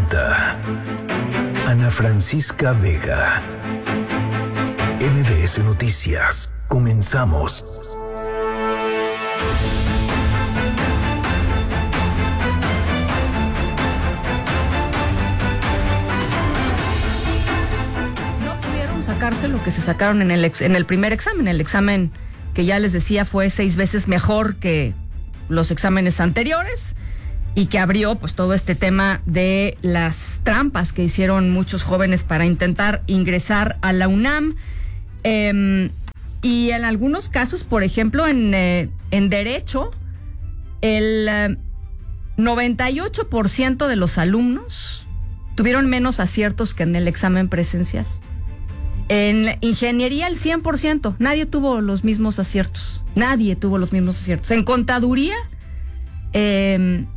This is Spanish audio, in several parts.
presenta Ana Francisca Vega. MBS Noticias. Comenzamos. No pudieron sacarse lo que se sacaron en el primer examen. El examen que ya les decía fue 6 veces mejor que los exámenes anteriores y que abrió pues todo este tema de las trampas que hicieron muchos jóvenes para intentar ingresar a la UNAM. Y en algunos casos, por ejemplo, en Derecho, el 98% de los alumnos tuvieron menos aciertos que en el examen presencial. En Ingeniería, el 100%. Nadie tuvo los mismos aciertos. En Contaduría, el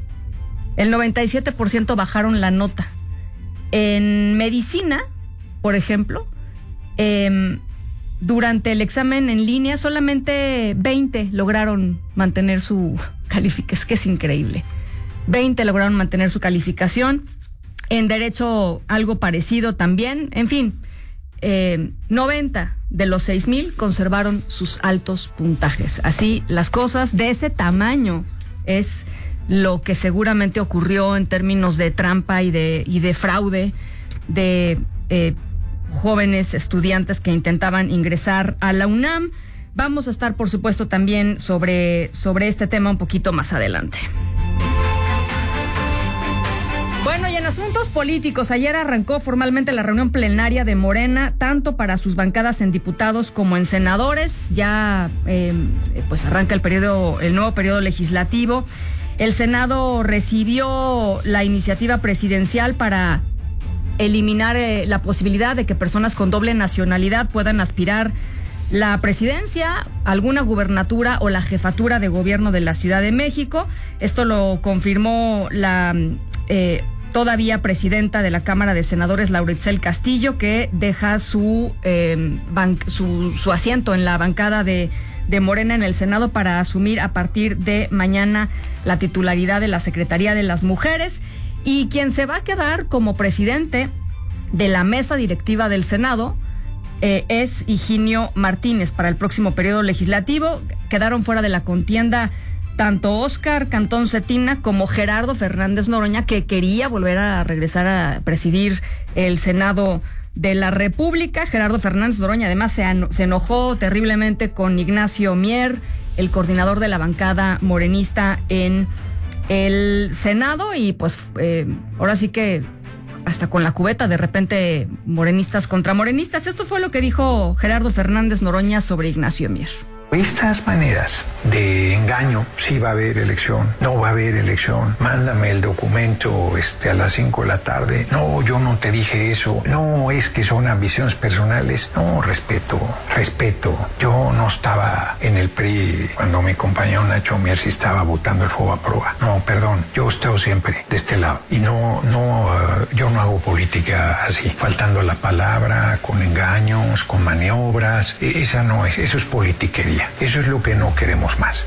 97% bajaron la nota. En Medicina, por ejemplo, durante el examen en línea, solamente 20 lograron mantener su calificación. Es que es increíble. 20 lograron mantener su calificación. En Derecho, algo parecido también. En fin, 90 de los 6,000 conservaron sus altos puntajes. Así las cosas, de ese tamaño es lo que seguramente ocurrió en términos de trampa y de fraude de jóvenes estudiantes que intentaban ingresar a la UNAM. Vamos a estar, por supuesto, también sobre este tema un poquito más adelante. Bueno, y en asuntos políticos, ayer arrancó formalmente la reunión plenaria de Morena, tanto para sus bancadas en diputados como en senadores. Ya pues arranca el nuevo periodo legislativo. El Senado recibió la iniciativa presidencial para eliminar la posibilidad de que personas con doble nacionalidad puedan aspirar la presidencia, alguna gubernatura o la jefatura de gobierno de la Ciudad de México. Esto lo confirmó la todavía presidenta de la Cámara de Senadores, Laura Itzel Castillo, que deja su asiento en la bancada de Morena en el Senado para asumir a partir de mañana la titularidad de la Secretaría de las Mujeres. Y quien se va a quedar como presidente de la mesa directiva del Senado es Higinio Martínez para el próximo periodo legislativo. Quedaron fuera de la contienda tanto Óscar Cantón Cetina como Gerardo Fernández Noroña, que quería volver a regresar a presidir el Senado de la República. Gerardo Fernández Noroña además se enojó terriblemente con Ignacio Mier, el coordinador de la bancada morenista en el Senado, y pues ahora sí que hasta con la cubeta, de repente morenistas contra morenistas. Esto fue lo que dijo Gerardo Fernández Noroña sobre Ignacio Mier. Estas maneras de engaño, sí va a haber elección, no va a haber elección, mándame el documento a las 5 de la tarde, no, yo no te dije eso, no, es que son ambiciones personales, no, respeto, yo no estaba en el PRI cuando mi compañero Nacho Mier sí estaba votando el Fobaproa, no, perdón, yo he estado siempre de este lado, y yo no hago política así, faltando la palabra, con engaños, con maniobras, eso es politiquería. Eso es lo que no queremos más.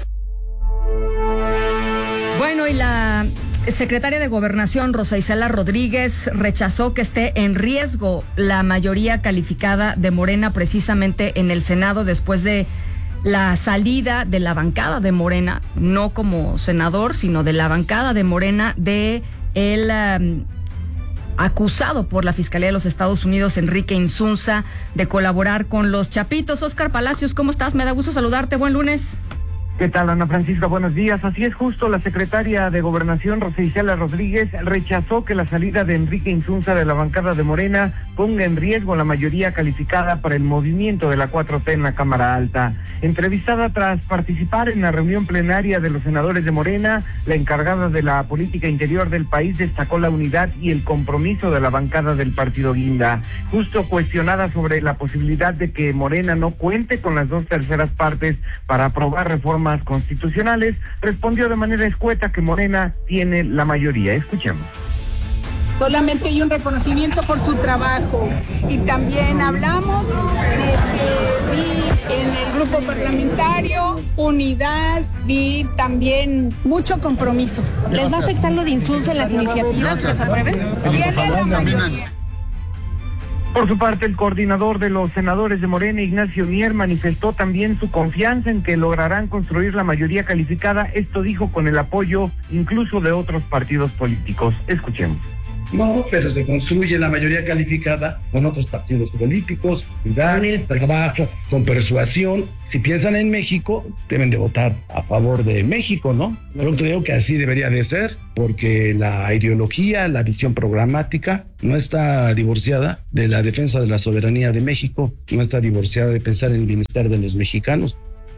Bueno, y la secretaria de Gobernación, Rosa Isela Rodríguez, rechazó que esté en riesgo la mayoría calificada de Morena precisamente en el Senado después de la salida de la bancada de Morena, no como senador, sino de la bancada de Morena de el acusado por la Fiscalía de los Estados Unidos, Enrique Insunza, de colaborar con los Chapitos. Óscar Palacios, ¿cómo estás? Me da gusto saludarte. Buen lunes. ¿Qué tal, Ana Francisca? Buenos días. Así es, justo la secretaria de Gobernación, Rosa Isela Rodríguez, rechazó que la salida de Enrique Insunza de la bancada de Morena ponga en riesgo la mayoría calificada para el movimiento de la 4T en la Cámara Alta. Entrevistada tras participar en la reunión plenaria de los senadores de Morena, la encargada de la política interior del país destacó la unidad y el compromiso de la bancada del partido Guinda. Justo cuestionada sobre la posibilidad de que Morena no cuente con las 2/3 partes para aprobar reformas constitucionales, respondió de manera escueta que Morena tiene la mayoría. Escuchemos. solamente hay un reconocimiento por su trabajo. Y también hablamos de que vi en el grupo parlamentario unidad, vi también mucho compromiso. ¿Les va a afectar lo de Insulza en las iniciativas que se aprueben? Tiene la mayoría. Por su parte, el coordinador de los senadores de Morena, Ignacio Mier, manifestó también su confianza en que lograrán construir la mayoría calificada. Esto dijo con el apoyo incluso de otros partidos políticos. Escuchemos. No, pero se construye la mayoría calificada con otros partidos políticos, con el trabajo, con persuasión. Si piensan en México, deben de votar a favor de México, ¿no? Yo creo que así debería de ser, porque la ideología, la visión programática no está divorciada de la defensa de la soberanía de México, no está divorciada de pensar en el bienestar de los mexicanos.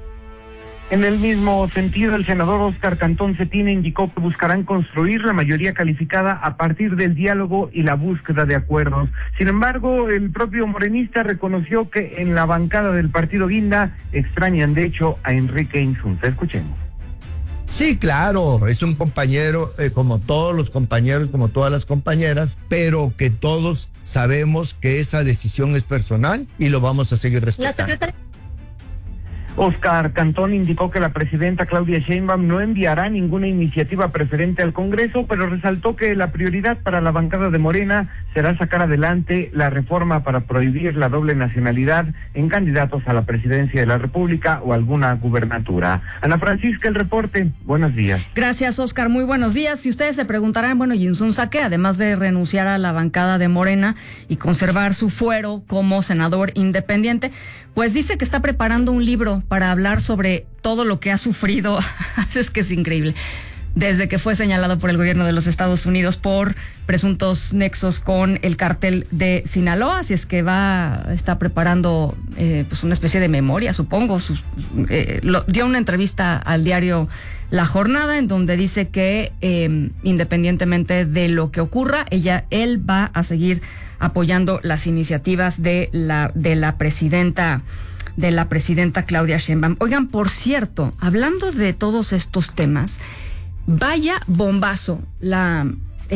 En el mismo sentido, el senador Óscar Cantón Cetina indicó que buscarán construir la mayoría calificada a partir del diálogo y la búsqueda de acuerdos. Sin embargo, el propio morenista reconoció que en la bancada del partido Guinda extrañan de hecho a Enrique Insunza. Escuchemos. Sí, claro, es un compañero como todos los compañeros, como todas las compañeras, pero que todos sabemos que esa decisión es personal y lo vamos a seguir respetando. Óscar Cantón indicó que la presidenta Claudia Sheinbaum no enviará ninguna iniciativa preferente al Congreso, pero resaltó que la prioridad para la bancada de Morena será sacar adelante la reforma para prohibir la doble nacionalidad en candidatos a la presidencia de la República o alguna gubernatura. Ana Francisca, el reporte. Buenos días. Gracias, Óscar. Muy buenos días. Si ustedes se preguntarán, bueno, ¿y Insunza qué? Además de renunciar a la bancada de Morena y conservar su fuero como senador independiente, pues dice que está preparando un libro para hablar sobre todo lo que ha sufrido. Es que es increíble. Desde que fue señalado por el gobierno de los Estados Unidos por presuntos nexos con el cártel de Sinaloa, así es que está preparando pues una especie de memoria, supongo. Dio una entrevista al diario La Jornada en donde dice que independientemente de lo que ocurra, él va a seguir apoyando las iniciativas de la presidenta Claudia Sheinbaum. Oigan, por cierto, hablando de todos estos temas, vaya bombazo la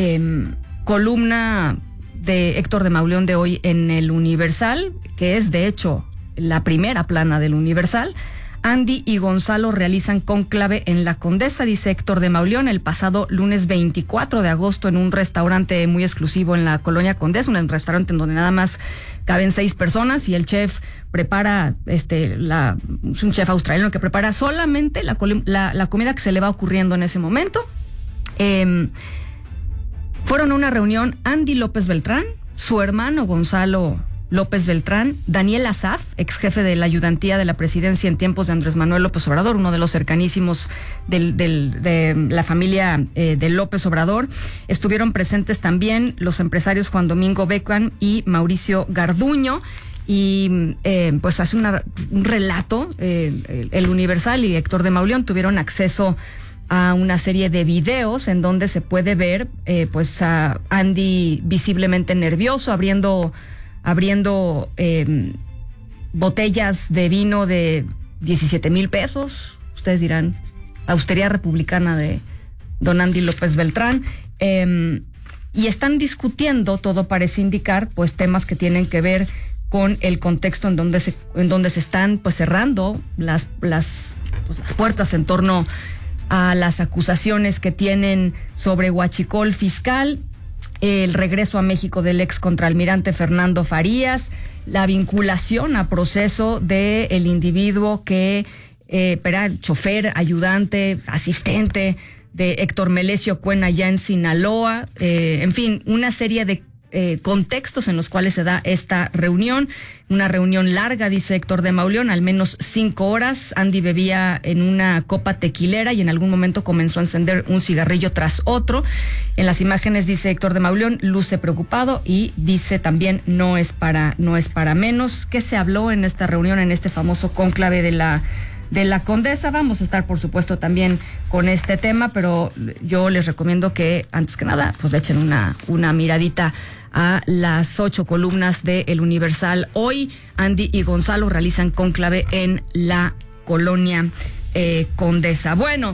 columna de Héctor de Mauleón de hoy en el Universal, que es de hecho la primera plana del Universal. Andy y Gonzalo realizan cónclave en la Condesa, dice Héctor de Mauleón, el pasado lunes 24 de agosto en un restaurante muy exclusivo en la colonia Condesa, un restaurante en donde nada más caben 6 personas y el chef prepara, es un chef australiano que prepara solamente la comida que se le va ocurriendo en ese momento. Fueron a una reunión Andy López Beltrán, su hermano Gonzalo López Beltrán, Daniel Asaf, ex jefe de la ayudantía de la presidencia en tiempos de Andrés Manuel López Obrador, uno de los cercanísimos de la familia de López Obrador. Estuvieron presentes también los empresarios Juan Domingo Beckham y Mauricio Garduño. Y pues hace un relato, el Universal y Héctor de Mauleón tuvieron acceso a una serie de videos en donde se puede ver pues a Andy visiblemente nervioso, abriendo botellas de vino de 17,000 pesos. Ustedes dirán, austeridad republicana de don Andy López Beltrán. Y están discutiendo, todo parece indicar, pues temas que tienen que ver con el contexto en donde se están pues cerrando las puertas en torno a las acusaciones que tienen sobre huachicol fiscal, el regreso a México del ex contraalmirante Fernando Farías, la vinculación a proceso de el individuo que era el chofer, ayudante, asistente de Héctor Melesio Cuen allá en Sinaloa, en fin, una serie de contextos en los cuales se da esta reunión, una reunión larga, dice Héctor de Mauleón, al menos 5 horas. Andy bebía en una copa tequilera y en algún momento comenzó a encender un cigarrillo tras otro. En las imágenes, dice Héctor de Mauleón, luce preocupado y dice también no es para menos. ¿Qué se habló en esta reunión, en este famoso cónclave de la Condesa? Vamos a estar, por supuesto, también con este tema, pero yo les recomiendo que, antes que nada, pues le echen una miradita a las 8 columnas de El Universal. Hoy, Andy y Gonzalo realizan cónclave en la colonia Condesa. Bueno,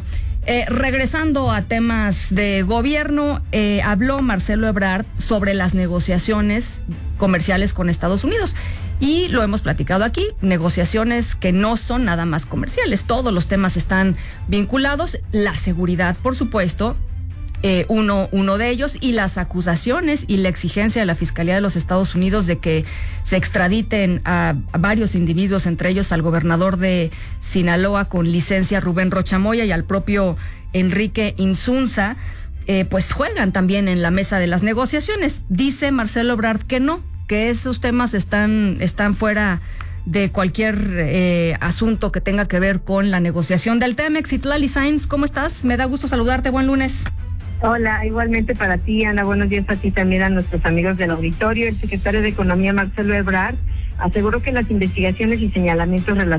Regresando a temas de gobierno, habló Marcelo Ebrard sobre las negociaciones comerciales con Estados Unidos. Y lo hemos platicado aquí, negociaciones que no son nada más comerciales. Todos los temas están vinculados. La seguridad, por supuesto, uno de ellos, y las acusaciones y la exigencia de la Fiscalía de los Estados Unidos de que se extraditen a varios individuos, entre ellos al gobernador de Sinaloa con licencia, Rubén Rocha Moya, y al propio Enrique Insunza, pues juegan también en la mesa de las negociaciones. Dice Marcelo Ebrard que no, que esos temas están fuera de cualquier asunto que tenga que ver con la negociación del TEMEX. Citlali Sáenz, ¿cómo estás? Me da gusto saludarte, buen lunes. Hola, igualmente para ti, Ana, buenos días a ti, también a nuestros amigos del auditorio. El secretario de Economía, Marcelo Ebrard, aseguró que las investigaciones y señalamientos relacionados